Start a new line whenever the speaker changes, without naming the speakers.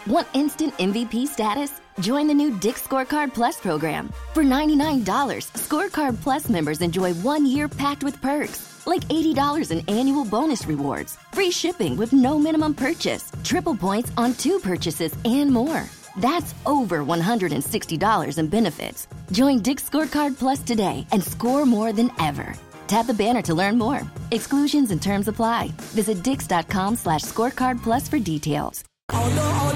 Want instant MVP status? Join the new Dick's Scorecard Plus program. For $99, Scorecard Plus members enjoy 1 year packed with perks, like $80 in annual bonus rewards, free shipping with no minimum purchase, triple points on 2 purchases, and more. That's over $160 in benefits. Join Dick's Scorecard Plus today and score more than ever. Tap the banner to learn more. Exclusions and terms apply. Visit dix.com/scorecard plus for details.
Oh no.